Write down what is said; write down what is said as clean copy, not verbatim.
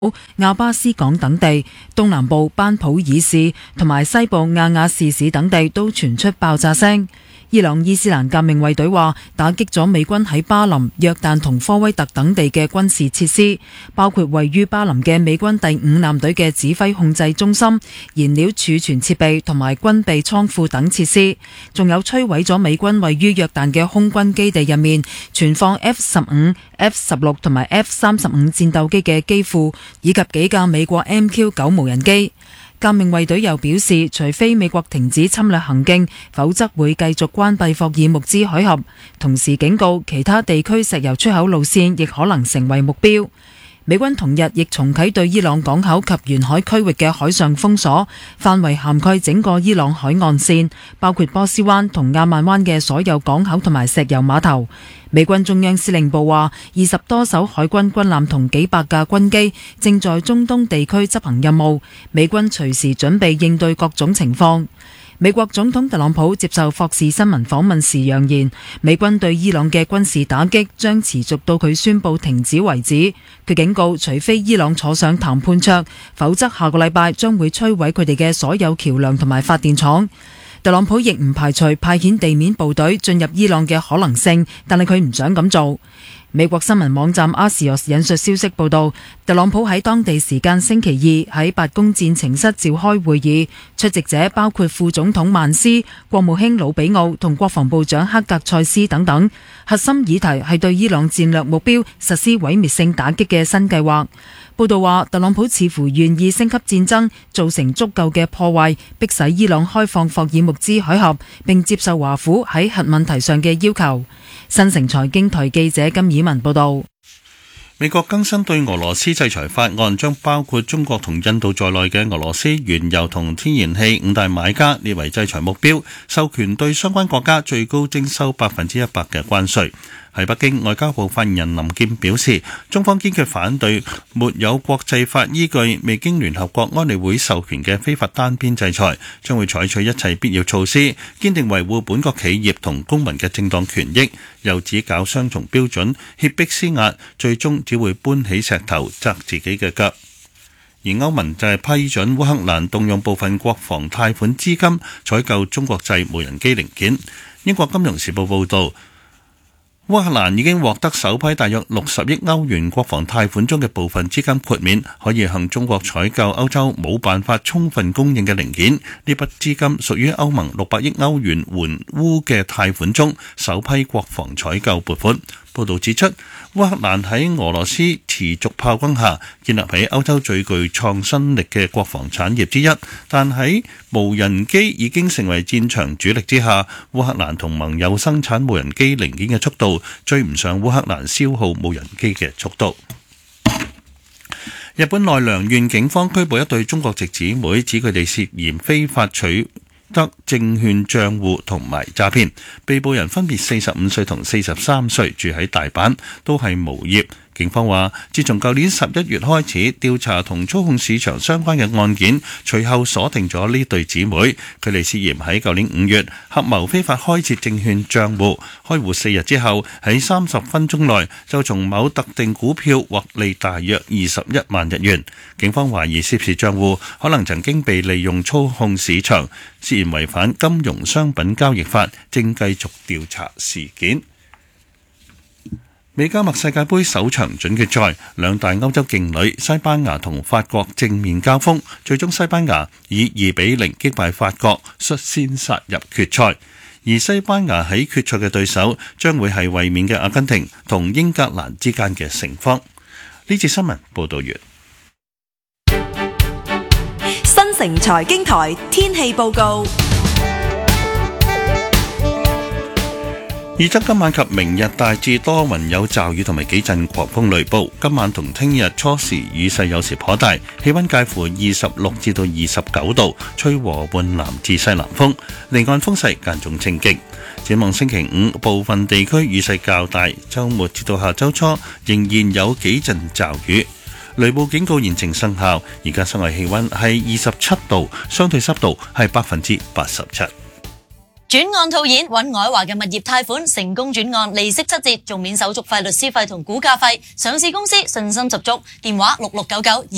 亞巴斯港等地、東南部班普爾市同埋西部亞亞士市等地都傳出爆炸聲。伊朗伊斯蘭革命衛隊話打擊咗美軍喺巴林、約旦同科威特等地嘅軍事設施，包括位於巴林嘅美軍第五艦隊嘅指揮控制中心、燃料儲存設備同埋軍備倉庫等設施，仲有摧毀咗美軍位於約旦嘅空軍基地入面存放 F-15、F-16 同埋 F-35戰鬥機嘅機庫，以及幾架美國 MQ-9 無人機。革命衛隊又表示，除非美國停止侵略行徑，否則會繼續關閉霍爾木茲海峽，同時警告其他地區石油出口路線亦可能成為目標。美軍同日亦重啟對伊朗港口及沿海區域嘅海上封鎖，範圍涵蓋整個伊朗海岸線，包括波斯灣同亞曼灣嘅所有港口同埋石油碼頭。美軍中央司令部話，20多艘海軍軍艦同幾百架軍機正在中東地區執行任務，美軍隨時準備應對各種情況。美國總統特朗普接受霍士新聞訪問時揚言，美軍對伊朗嘅軍事打擊將持續到佢宣布停止為止。佢警告，除非伊朗坐上談判桌，否則下個禮拜將會摧毀佢哋嘅所有橋樑同埋發電廠。特朗普亦唔排除派遣地面部隊進入伊朗嘅可能性，但係佢唔想咁做。美國新聞網站 Axios 引述消息報道，特朗普喺當地時間星期二喺白宮戰情室召開會議，出席者包括副總統曼斯、國務卿魯比奧同國防部長克格塞斯等等。核心議題係對伊朗戰略目標實施毀滅性打擊嘅新計劃。報道話，特朗普似乎願意升級戰爭，造成足夠嘅破壞，迫使伊朗開放霍爾木茲海峽，並接受華府喺核問題上嘅要求。新城財經台記者金以文報道。 美國更新對俄羅斯制裁法案，將包括中國同印度在內嘅俄羅斯原油同天然氣5大買家列為制裁目標，授權對相關國家最高徵收100%嘅關稅。喺北京，外交部發言人林健表示，中方堅決反對沒有國際法依據、未經聯合國安理會授權嘅非法單邊制裁，將會採取一切必要措施，堅定維護本國企業同公民嘅正當權益。又指搞雙重標準、脅迫施壓，最終只會搬起石頭砸自己嘅腳。而歐盟就係批准烏克蘭動用部分國防貸款資金採購中國製無人機零件。英國金融時報報導，烏克蘭已經獲得首批大約60億歐元國防貸款中嘅部分資金豁免，可以向中國採購歐洲冇辦法充分供應嘅零件。呢筆資金屬於歐盟600億歐元援烏嘅貸款中首批國防採購撥款。報導指出，烏克蘭喺俄羅斯持續炮轟下，建立起歐洲最具創新力嘅國防產業之一。但喺無人機已經成為戰場主力之下，烏克蘭同盟友生產無人機零件嘅速度追唔上烏克蘭消耗無人機嘅速度。日本奈良縣警方拘捕一對中國籍姊妹，指佢哋涉嫌非法取得證券帳戶同埋詐騙，被捕人分別45歲同43歲，住喺大阪，都係無業。警方話，自從舊年11月開始調查同操控市場相關嘅案件，隨後鎖定咗呢對姊妹，佢哋涉嫌喺舊年5月合謀非法開設證券帳戶，開戶4日之後，喺30分鐘內就從某特定股票獲利大約21萬日元。警方懷疑涉事帳戶可能曾經被利用操控市場，涉嫌違反金融商品交易法，正繼續調查事件。美加墨世界盃首場準決賽，兩大歐洲勁旅西班牙同法國正面交鋒，最終西班牙以2-0擊敗法國，率先殺入決賽。而西班牙喺決賽嘅對手將會係衛冕嘅阿根廷同英格蘭之間嘅勝方。呢節新聞報道完。 新城財經台天氣報告。 預測今晚及明日大致多雲有驟雨同埋幾陣狂風雷暴。今晚同聽日初時雨勢有時頗大，氣溫介乎26至到29度，吹和緩南至西南風，離岸風勢間中清勁。展望星期五，部分地區雨勢較大，週末至到下週初仍然有幾陣驟雨。雷暴警告現正生效。而家室外氣溫係27度，相對濕度係87%。 轉案套現揾愛華嘅物業貸款成功轉案，利息7折，仲免手續費、律師費同估價費。上市公司信心十足，電話6699